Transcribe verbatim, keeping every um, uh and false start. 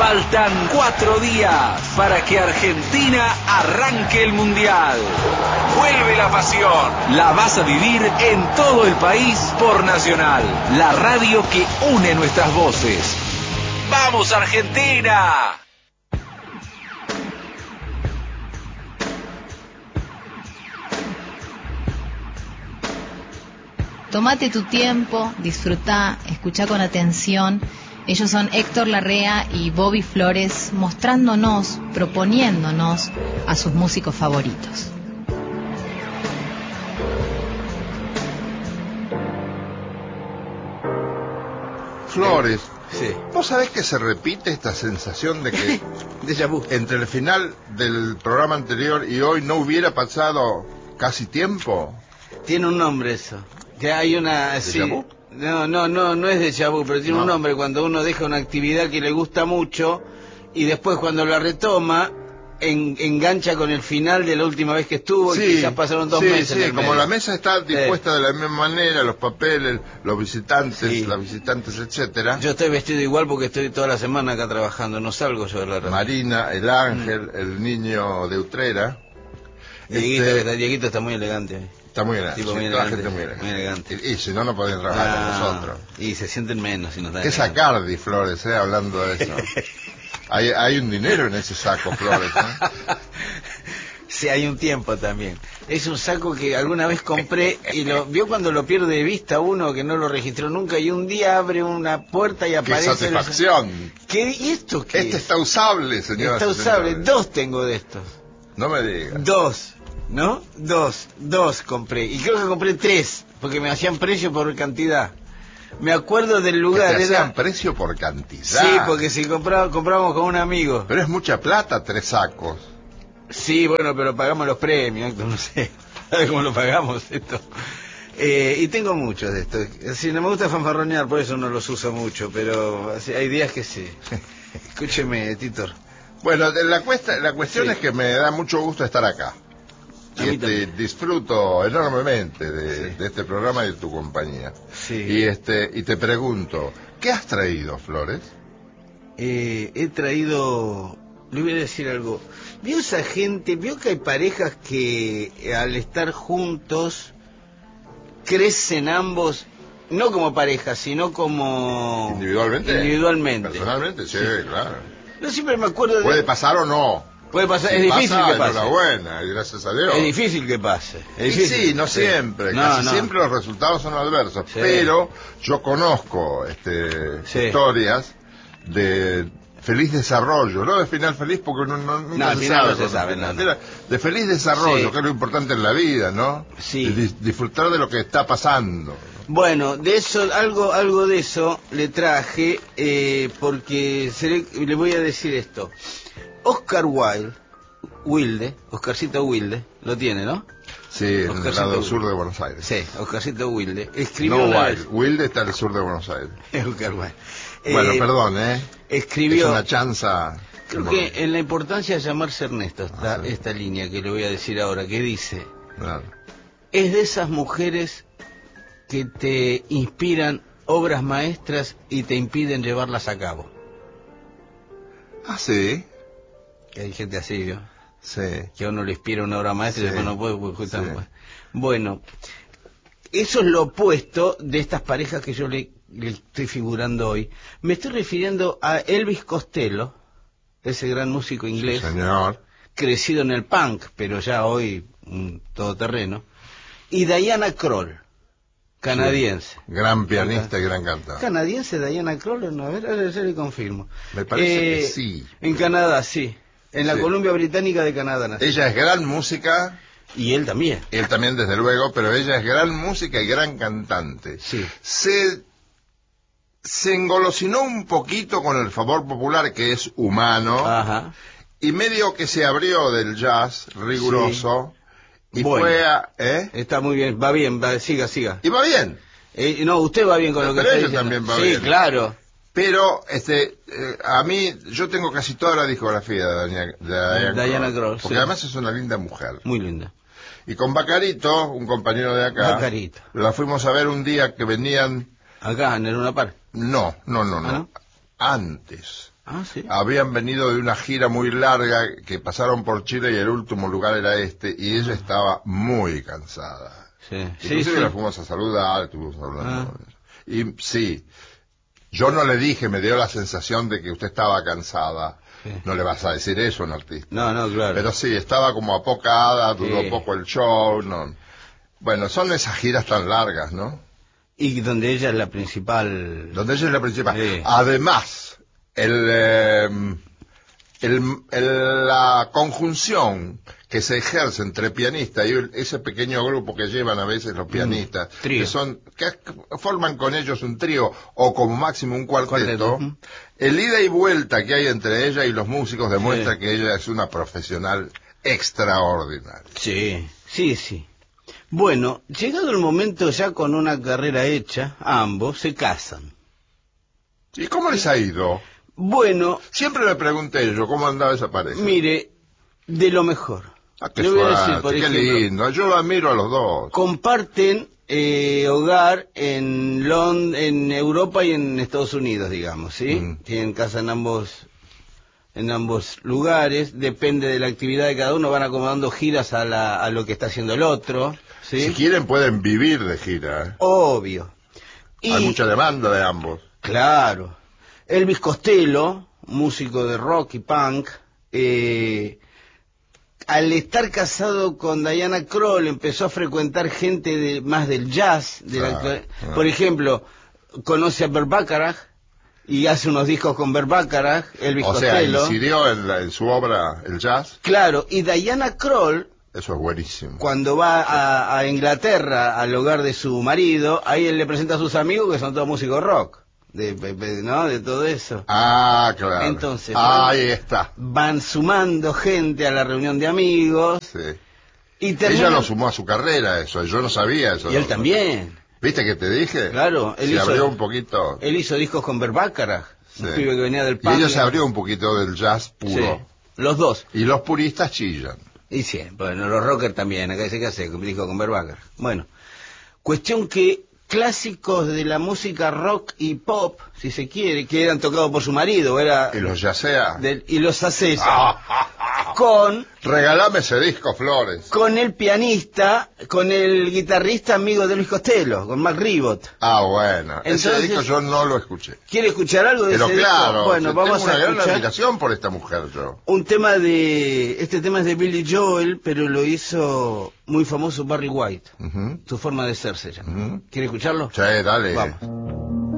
Faltan cuatro días para que Argentina arranque el Mundial. Vuelve la pasión. La vas a vivir en todo el país por Nacional, la radio que une nuestras voces. ¡Vamos, Argentina! Tómate tu tiempo, disfrutá, escuchá con atención. Ellos son Héctor Larrea y Bobby Flores, mostrándonos, proponiéndonos a sus músicos favoritos. Flores, sí. ¿Vos sabés que se repite esta sensación de que déjà vu. Entre el final del programa anterior y hoy no hubiera pasado casi tiempo? Tiene un nombre eso. Que hay una... Sí, ¿Déjà vu? no, no, no, no es déjà vu, pero tiene No. un nombre cuando uno deja una actividad que le gusta mucho y después cuando la retoma en, engancha con el final de la última vez que estuvo, y quizás pasaron dos sí, meses. Sí, en el como medio. la mesa está dispuesta Sí. de la misma manera, los papeles, los visitantes, Sí. las visitantes, etcétera. Yo estoy vestido igual porque estoy toda la semana acá trabajando, no salgo yo de la radio. Marina, el ángel, mm. el niño de Utrera. Dieguito, este... está, Dieguito está muy elegante hoy. Está muy elegante, Tipo sí, muy toda la elegante, gente muy elegante. muy elegante. Y, y si no, no podían trabajar ah, con nosotros. Y se sienten menos si nos dan. ¿Qué sacardi, Flores, eh, hablando de eso? hay, hay un dinero en ese saco, Flores, ¿eh? Sí, hay un tiempo también. Es un saco que alguna vez compré y lo vio cuando lo pierde de vista uno que no lo registró nunca y un día abre una puerta y aparece... ¡Qué satisfacción! El... ¿Qué? ¿Y esto qué? Este está usable, señora. Está usable. Dos tengo de estos. No me digas. Dos. ¿No? Dos, dos compré. Y creo que compré tres, porque me hacían precio por cantidad. Me acuerdo del lugar. ¿Que te hacían era... precio por cantidad? Sí, porque si compraba, comprábamos con un amigo. Pero es mucha plata, tres sacos. Sí, bueno, pero pagamos los premios, no sé. ¿Sabes cómo lo pagamos esto? Eh, y tengo muchos de estos. Si no me gusta fanfarronear, por eso no los uso mucho, pero hay días que sí. Escúcheme, Titor. Bueno, la, cuesta, la cuestión sí. es que me da mucho gusto estar acá. Y este, disfruto enormemente de, sí. de este programa y de tu compañía. Sí. Y este y te pregunto, ¿qué has traído, Flores? Eh, he traído, le voy a decir algo. Vio esa gente, vio que hay parejas que al estar juntos crecen ambos, no como pareja, sino como... ¿Individualmente? Individualmente. Personalmente, sí, sí. claro. Yo siempre me acuerdo de... ¿Puede pasar o no? Puede pasar, si es difícil pasa, que pase. Enhorabuena, y gracias a Dios. Es difícil que pase. Es y difícil. sí, no sí. siempre, no, casi no. siempre los resultados son adversos, sí. pero yo conozco este, sí. historias de feliz desarrollo, no de final feliz porque no, no, nunca no, se sabe, sabe, no se sabe no, no. de feliz desarrollo, sí. que es lo importante en la vida, ¿no? Sí. De disfrutar de lo que está pasando. Bueno, de eso, algo, algo de eso le traje, eh, porque seré, le voy a decir esto. Oscar Wilde, Wilde, Oscarcito Wilde, lo tiene, ¿no? Sí, en el lado sur de Buenos Aires. Sí, Oscarcito Wilde. Escribió no una Wilde, vez... Wilde está al sur de Buenos Aires. Oscar Wilde. Bueno, eh, perdón, ¿eh? Escribió... Es una chanza... Creo que en la importancia de llamarse Ernesto está ah, sí. esta línea que le voy a decir ahora, que dice... Claro. Es de esas mujeres que te inspiran obras maestras y te impiden llevarlas a cabo. Ah, sí. Que hay gente así, ¿no? Sí. Que a uno le inspira una obra maestra sí. y después no puede, pues, sí. Bueno, eso es lo opuesto de estas parejas que yo le, le estoy figurando hoy. Me estoy refiriendo a Elvis Costello, ese gran músico inglés, sí, señor. crecido en el punk, pero ya hoy un todoterreno, y Diana Krall, canadiense. Sí, gran pianista y gran cantante. ¿Canadiense Diana Krall? A ver, a ver, yo le confirmo. Me parece eh, que sí. En Canadá, sí. En la sí. Columbia Británica de Canadá nació. Ella es gran música. Y él también. Él también, desde luego, pero ella es gran música y gran cantante. Sí. Se, se engolosinó un poquito con el favor popular, que es humano. Ajá. Y medio que se abrió del jazz riguroso. Sí. Y bueno, fue a... ¿eh? Está muy bien, va bien, va, siga, siga. Y va bien. Eh, no, usted va bien con pero lo que está ella diciendo. también va sí, bien. Sí, claro. Pero, este, eh, a mí, yo tengo casi toda la discografía de Diana, de Diana, Diana Krall. Porque sí. además es una linda mujer. Muy linda. Y con Bacarito, un compañero de acá, Bacarito. la fuimos a ver un día que venían... Acá, en el Luna Park. No, no, no, no. ¿Ah, no? Antes. Ah, ¿sí? Habían venido de una gira muy larga que pasaron por Chile y el último lugar era este, y ella estaba muy cansada. Sí, Inclusive sí, sí. la fuimos a saludar, estuvimos hablando. Ah. Y sí, yo no le dije, me dio la sensación de que usted estaba cansada. Sí. No le vas a decir eso a un artista. No, no, claro. Pero sí, estaba como apocada, duró Sí. poco el show, no. Bueno, son esas giras tan largas, ¿no? Y donde ella es la principal. Donde ella es la principal. Sí. Además, el, eh, el, el, la conjunción que se ejerce entre pianista y ese pequeño grupo que llevan a veces los pianistas, mm, que son que forman con ellos un trío o como máximo un cuarteto, cuarteto. El ida y vuelta que hay entre ella y los músicos demuestra sí. que ella es una profesional extraordinaria. Sí, sí, sí. Bueno, llegado el momento ya con una carrera hecha, ambos se casan. ¿Y cómo les ha ido? Bueno, siempre me pregunté yo cómo andaba esa pareja. Mire, de lo mejor. Ah, qué, voy a decir, por qué ejemplo, lindo. Yo lo admiro a los dos. Comparten eh, hogar en Lond en Europa y en Estados Unidos, digamos, ¿sí? Mm. Tienen casa en ambos en ambos lugares. Depende de la actividad de cada uno, van acomodando giras a, la, a lo que está haciendo el otro, ¿sí? Si quieren pueden vivir de gira. ¿eh? Obvio. Y, hay mucha demanda de ambos. Claro. Elvis Costello, músico de rock y punk, eh, al estar casado con Diana Krall empezó a frecuentar gente de, más del jazz. De ah, la, ah. Por ejemplo, conoce a Burt Bacharach y hace unos discos con Burt Bacharach, Elvis o Costello. O sea, incidió en, la, en su obra el jazz. Claro, y Diana Krall, eso es buenísimo. Cuando va a, a Inglaterra, al hogar de su marido, ahí él le presenta a sus amigos que son todos músicos rock. De, de, ¿no? de todo eso. Ah, claro. Entonces, ah, ahí está. Van sumando gente a la reunión de amigos. Sí. Y terminan... Ella lo sumó a su carrera, eso. Yo no sabía eso. Y él también. ¿Viste que te dije? Claro. Él se hizo, abrió un poquito. Él hizo discos con Burt Bacharach, sí. Un pibe que venía del punk. Y ella se abrió un poquito del jazz puro. Sí. Los dos. Y los puristas chillan. Y sí, bueno, los rockers también. Acá dice que hace, dijo con Burt Bacharach. Bueno, cuestión que clásicos de la música rock y pop, si se quiere, que eran tocados por su marido, era y los yacea y los hace con regalame ese disco, Flores, con el pianista, con el guitarrista amigo de Luis Costello, con Mac Ribot. Ah, bueno. Entonces, ese disco yo no lo escuché. ¿Quiere escuchar algo de Pero ese claro, disco? Bueno, vamos tengo una a escuchar gran admiración por esta mujer yo. Un tema de este tema es de Billy Joel, pero lo hizo muy famoso Barry White. Uh-huh. Su forma de ser se llama. Uh-huh. ¿Quiere escucharlo? Sí, dale. Vamos.